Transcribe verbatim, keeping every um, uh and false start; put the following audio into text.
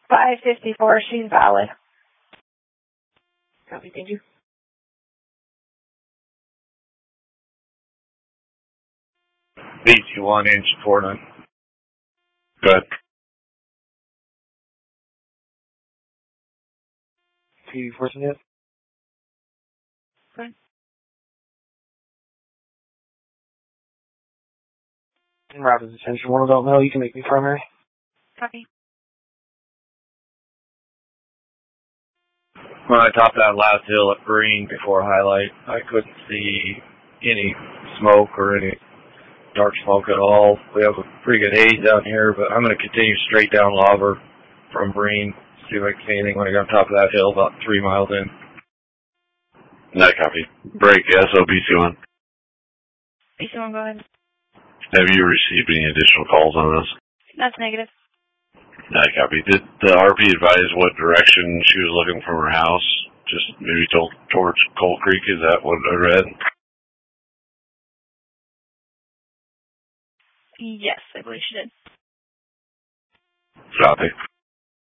five fifty-four, she's valid. Copy, thank you. B T one, inch four nine. Go ahead. P four seven, yes. Okay. And Robin's attention, one don't know, you can make me primary. Copy. When I topped that last hill at Green before highlight, I couldn't see any smoke or any dark smoke at all. We have a pretty good haze down here, but I'm going to continue straight down Lava from Green, see if I can see anything when I get on top of that hill about three miles in. Not copy. Break, S O B C one. B C one, go ahead. Have you received any additional calls on this? That's negative. Not copy. Did the R P advise what direction she was looking from her house? Just maybe told, towards Coal Creek, is that what I read? Yes, I believe she did. Copy.